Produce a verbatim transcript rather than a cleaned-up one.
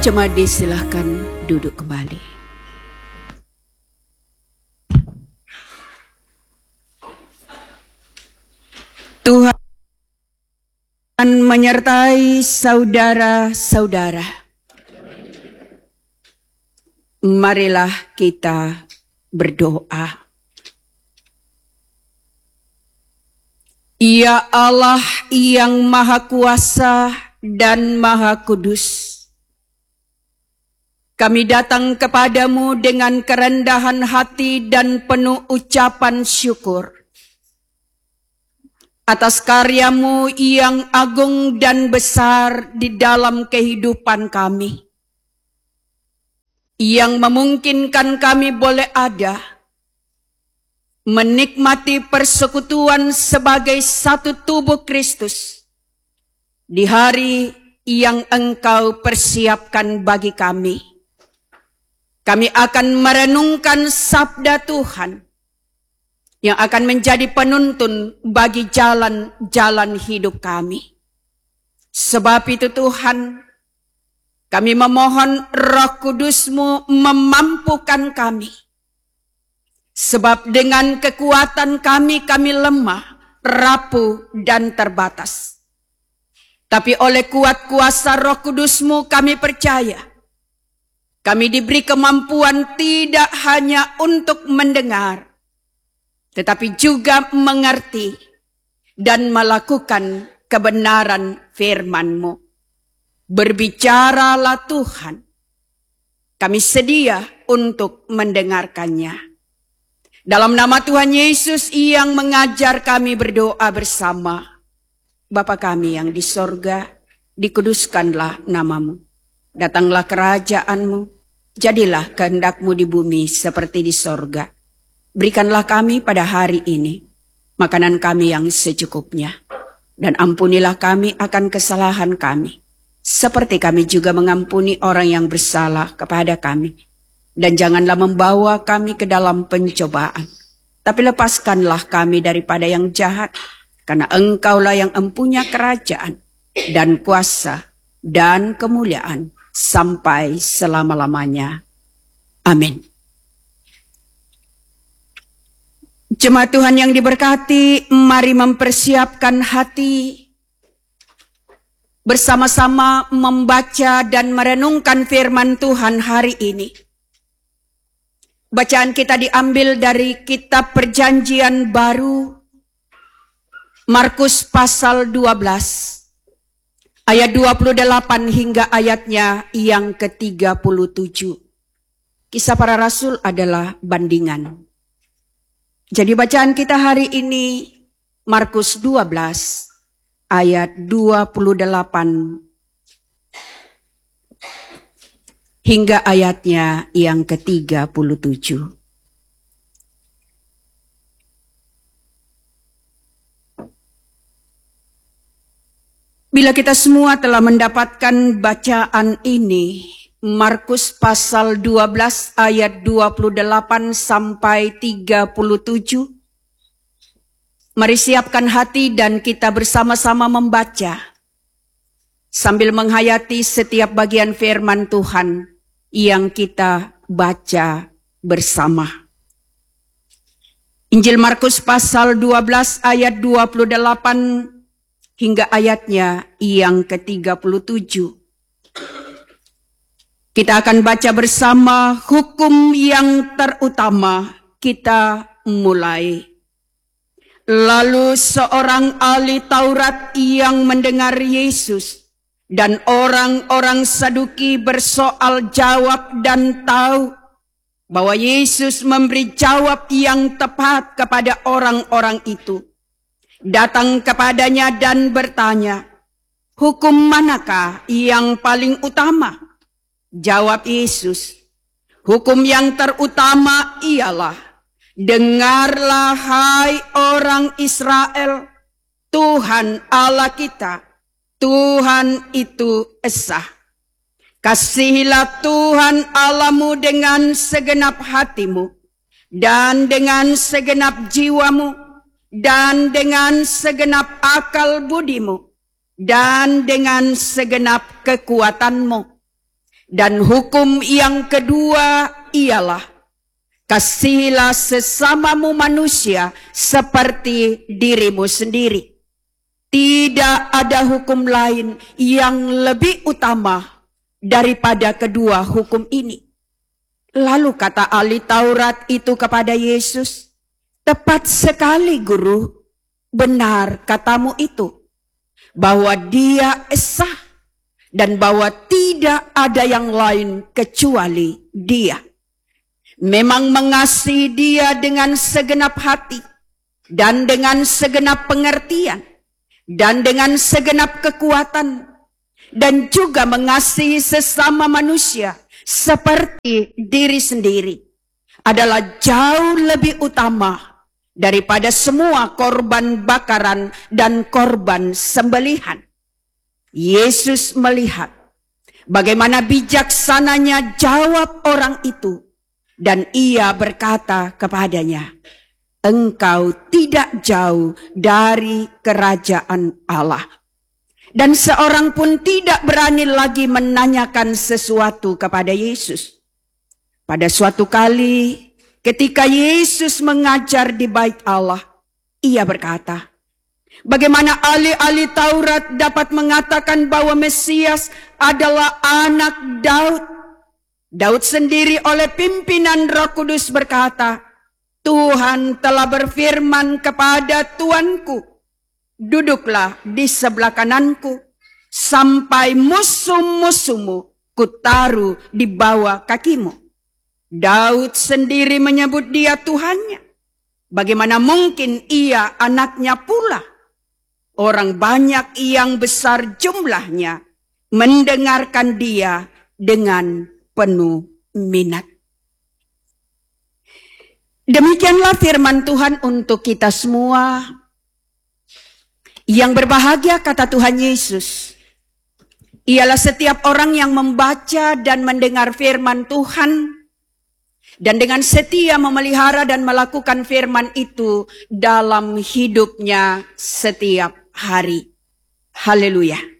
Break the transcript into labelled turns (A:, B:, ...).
A: Jemaat disilahkan duduk kembali. Tuhan menyertai saudara-saudara. Marilah kita berdoa. Ya Allah yang Maha Kuasa dan Maha Kudus, kami datang kepadamu dengan kerendahan hati dan penuh ucapan syukur atas karyamu yang agung dan besar di dalam kehidupan kami, yang memungkinkan kami boleh ada, menikmati persekutuan sebagai satu tubuh Kristus di hari yang Engkau persiapkan bagi kami. Kami akan merenungkan sabda Tuhan yang akan menjadi penuntun bagi jalan-jalan hidup kami. Sebab itu Tuhan, kami memohon Roh Kudus-Mu memampukan kami. Sebab dengan kekuatan kami, kami lemah, rapuh, dan terbatas. Tapi oleh kuat kuasa Roh Kudus-Mu kami percaya, kami diberi kemampuan tidak hanya untuk mendengar, tetapi juga mengerti dan melakukan kebenaran firman-Mu. Berbicaralah Tuhan, kami sedia untuk mendengarkannya. Dalam nama Tuhan Yesus yang mengajar kami berdoa bersama. Bapa kami yang di sorga, dikuduskanlah nama-Mu. Datanglah kerajaan-Mu. Jadilah kehendak-Mu di bumi seperti di sorga. Berikanlah kami pada hari ini makanan kami yang secukupnya. Dan ampunilah kami akan kesalahan kami, seperti kami juga mengampuni orang yang bersalah kepada kami. Dan janganlah membawa kami ke dalam pencobaan, tapi lepaskanlah kami daripada yang jahat. Karena Engkaulah yang empunya kerajaan dan kuasa dan kemuliaan sampai selama-lamanya. Amin. Jemaat Tuhan yang diberkati, mari mempersiapkan hati, bersama-sama membaca dan merenungkan firman Tuhan hari ini. Bacaan kita diambil dari kitab Perjanjian Baru, Markus pasal dua belas. Ayat dua puluh delapan hingga ayatnya yang ke tiga puluh tujuh. Kisah para Rasul adalah bandingan. Jadi bacaan kita hari ini Markus dua belas ayat dua puluh delapan hingga ayatnya yang ke tiga puluh tujuh. Bila kita semua telah mendapatkan bacaan ini, Markus pasal dua belas ayat dua puluh delapan sampai tiga puluh tujuh. Mari siapkan hati dan kita bersama-sama membaca sambil menghayati setiap bagian firman Tuhan yang kita baca bersama. Injil Markus pasal dua belas ayat dua puluh delapan hingga ayatnya yang ke tiga puluh tujuh. Kita akan baca bersama hukum yang terutama. Kita mulai. Lalu seorang ahli Taurat yang mendengar Yesus dan orang-orang Saduki bersoal jawab dan tahu bahwa Yesus memberi jawab yang tepat kepada orang-orang itu, datang kepadanya dan bertanya, "Hukum manakah yang paling utama?" Jawab Yesus, "Hukum yang terutama ialah, dengarlah hai orang Israel, Tuhan Allah kita, Tuhan itu esa. Kasihilah Tuhan Allahmu dengan segenap hatimu, dan dengan segenap jiwamu, dan dengan segenap akal budimu, dan dengan segenap kekuatanmu. Dan hukum yang kedua ialah, kasihilah sesamamu manusia seperti dirimu sendiri. Tidak ada hukum lain yang lebih utama daripada kedua hukum ini. Lalu kata ahli Taurat itu kepada Yesus, "Tepat sekali, Guru, benar katamu itu, bahwa Dia esa dan bahwa tidak ada yang lain kecuali Dia. Memang mengasihi Dia dengan segenap hati dan dengan segenap pengertian dan dengan segenap kekuatan, dan juga mengasihi sesama manusia seperti diri sendiri adalah jauh lebih utama daripada semua korban bakaran dan korban sembelihan." Yesus melihat bagaimana bijaksananya jawab orang itu, dan Ia berkata kepadanya, "Engkau tidak jauh dari kerajaan Allah." Dan seorang pun tidak berani lagi menanyakan sesuatu kepada Yesus. Pada suatu kali ketika Yesus mengajar di bait Allah, Ia berkata, bagaimana ahli-ahli Taurat dapat mengatakan bahwa Mesias adalah anak Daud? Daud sendiri oleh pimpinan Roh Kudus berkata, "Tuhan telah berfirman kepada Tuanku, duduklah di sebelah kananku, sampai musuh-musuhmu kutaruh di bawah kakimu." Daud sendiri menyebut Dia Tuhannya. Bagaimana mungkin Ia anaknya pula? Orang banyak yang besar jumlahnya mendengarkan Dia dengan penuh minat. Demikianlah firman Tuhan untuk kita semua. Yang berbahagia, kata Tuhan Yesus, ialah setiap orang yang membaca dan mendengar firman Tuhan, dan dengan setia memelihara dan melakukan firman itu dalam hidupnya setiap hari. Haleluya.